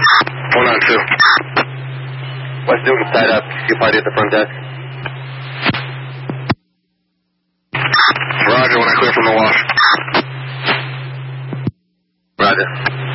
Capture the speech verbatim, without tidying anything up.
one on two. West Newton, tied up. You party at the front desk. Roger, when I clear from the wash. Roger.